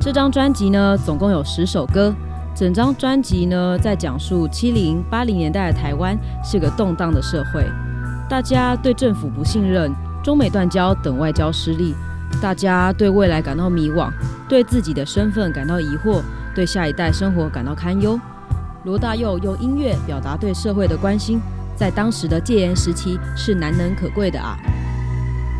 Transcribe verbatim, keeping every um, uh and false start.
这张专辑呢，总共有十首歌。整张专辑呢，在讲述七零、八零年代的台湾是个动荡的社会，大家对政府不信任，中美断交等外交失利，大家对未来感到迷惘，对自己的身份感到疑惑，对下一代生活感到堪忧。罗大佑用音乐表达对社会的关心，在当时的戒严时期是难能可贵的啊。